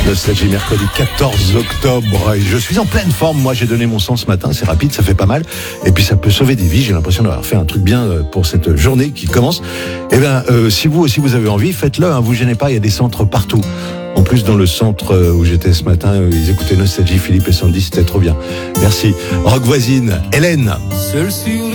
Nostalgie, mercredi 14 octobre. Et je suis en pleine forme. Moi, j'ai donné mon sang ce matin. C'est rapide, ça fait pas mal. Et puis, ça peut sauver des vies. J'ai l'impression d'avoir fait un truc bien pour cette journée qui commence. Eh bien, si vous aussi vous avez envie, faites-le. Hein, vous gênez pas. Il y a des centres partout. En plus, dans le centre où j'étais ce matin, ils écoutaient Nostalgie, Philippe et Sandy. C'était trop bien. Merci. Rock voisine, Hélène. Seul sur